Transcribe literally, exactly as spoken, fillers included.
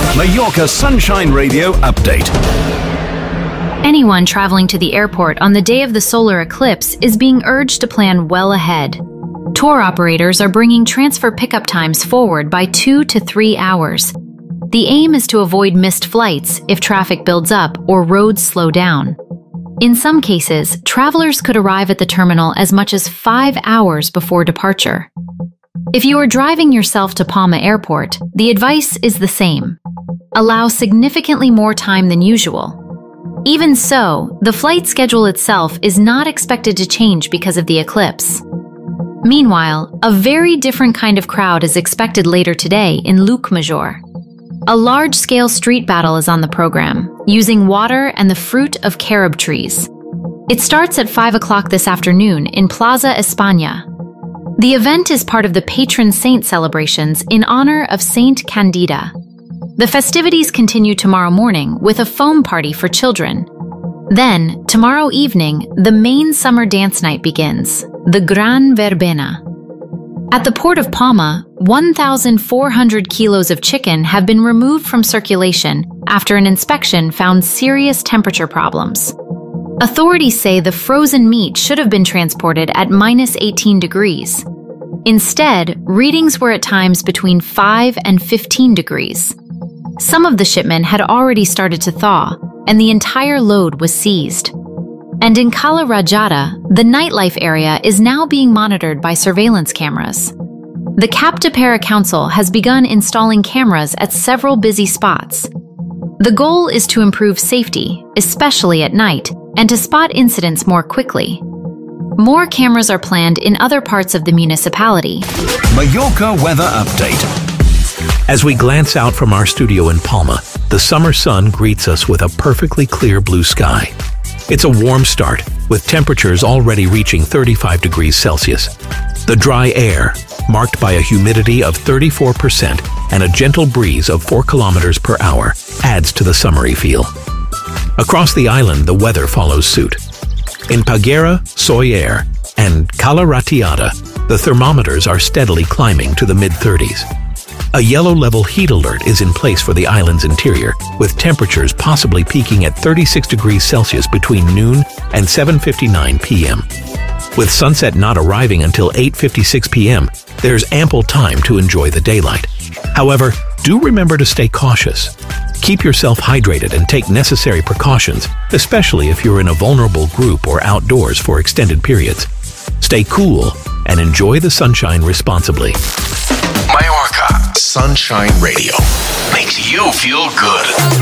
Mallorca Sunshine Radio update. Anyone traveling to the airport on the day of the solar eclipse is being urged to plan well ahead. Tour operators are bringing transfer pickup times forward by two to three hours. The aim is to avoid missed flights if traffic builds up or roads slow down. In some cases, travelers could arrive at the terminal as much as five hours before departure. If you are driving yourself to Palma Airport, the advice is the same. Allow significantly more time than usual. Even so, the flight schedule itself is not expected to change because of the eclipse. Meanwhile, a very different kind of crowd is expected later today in Llucmajor. A large-scale street battle is on the program, using water and the fruit of carob trees. It starts at five o'clock this afternoon in Plaza España. The event is part of the patron saint celebrations in honor of Saint Candida. The festivities continue tomorrow morning with a foam party for children. Then, tomorrow evening, the main summer dance night begins, the Gran Verbena. At the port of Palma, one thousand four hundred kilos of chicken have been removed from circulation after an inspection found serious temperature problems. Authorities say the frozen meat should have been transported at minus eighteen degrees. Instead, readings were at times between five and fifteen degrees. Some of the shipment had already started to thaw, and the entire load was seized. And in Cala Rajada, the nightlife area is now being monitored by surveillance cameras. The Captapera Council has begun installing cameras at several busy spots. The goal is to improve safety, especially at night, and to spot incidents more quickly. More cameras are planned in other parts of the municipality. Mallorca weather update. As we glance out from our studio in Palma, the summer sun greets us with a perfectly clear blue sky. It's a warm start, with temperatures already reaching thirty-five degrees Celsius. The dry air, marked by a humidity of thirty-four percent and a gentle breeze of four kilometers per hour, adds to the summery feel. Across the island, the weather follows suit. In Peguera, Sóller, and Cala Ratllada, the thermometers are steadily climbing to the mid-thirties. A yellow-level heat alert is in place for the island's interior, with temperatures possibly peaking at thirty-six degrees Celsius between noon and seven fifty-nine p m With sunset not arriving until eight fifty-six p m, there's ample time to enjoy the daylight. However, do remember to stay cautious. Keep yourself hydrated and take necessary precautions, especially if you're in a vulnerable group or outdoors for extended periods. Stay cool and enjoy the sunshine responsibly. Mallorca Sunshine Radio makes you feel good.